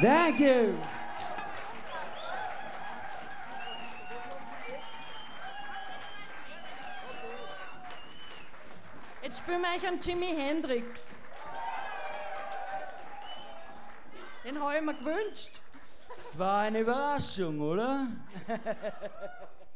Thank you. Jetzt spielen wir euch einen Jimi Hendrix. Den habe ich mir gewünscht. Das war eine Überraschung, oder?